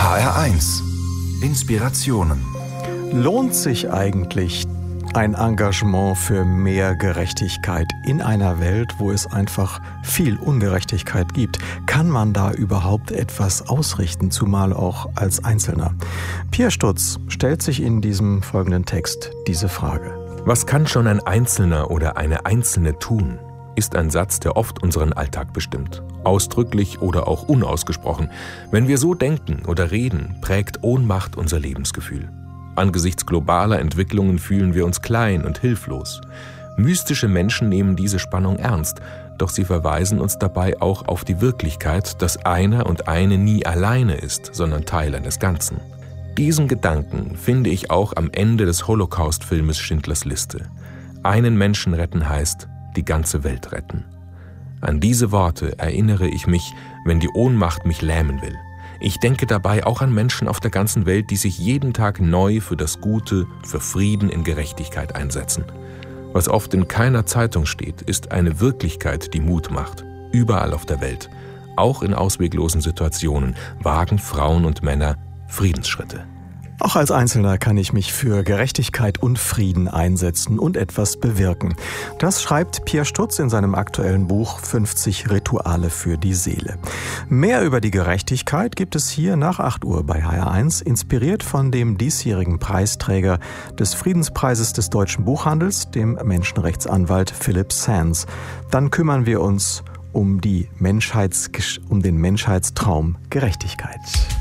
HR1 Inspirationen. Lohnt sich eigentlich ein Engagement für mehr Gerechtigkeit in einer Welt, wo es einfach viel Ungerechtigkeit gibt? Kann man da überhaupt etwas ausrichten, zumal auch als Einzelner? Pierre Stutz stellt sich in diesem folgenden Text diese Frage. Was kann schon ein Einzelner oder eine Einzelne tun, ist ein Satz, der oft unseren Alltag bestimmt. Ausdrücklich oder auch unausgesprochen. Wenn wir so denken oder reden, prägt Ohnmacht unser Lebensgefühl. Angesichts globaler Entwicklungen fühlen wir uns klein und hilflos. Mystische Menschen nehmen diese Spannung ernst, doch sie verweisen uns dabei auch auf die Wirklichkeit, dass einer und eine nie alleine ist, sondern Teil eines Ganzen. Diesen Gedanken finde ich auch am Ende des Holocaust-Filmes Schindlers Liste. Einen Menschen retten heißt, die ganze Welt retten. An diese Worte erinnere ich mich, wenn die Ohnmacht mich lähmen will. Ich denke dabei auch an Menschen auf der ganzen Welt, die sich jeden Tag neu für das Gute, für Frieden in Gerechtigkeit einsetzen. Was oft in keiner Zeitung steht, ist eine Wirklichkeit, die Mut macht. Überall auf der Welt, auch in ausweglosen Situationen, wagen Frauen und Männer Friedensschritte. Auch als Einzelner kann ich mich für Gerechtigkeit und Frieden einsetzen und etwas bewirken. Das schreibt Pierre Stutz in seinem aktuellen Buch 50 Rituale für die Seele. Mehr über die Gerechtigkeit gibt es hier nach 8 Uhr bei HR1, inspiriert von dem diesjährigen Preisträger des Friedenspreises des deutschen Buchhandels, dem Menschenrechtsanwalt Philipp Sands. Dann kümmern wir uns um den Menschheitstraum Gerechtigkeit.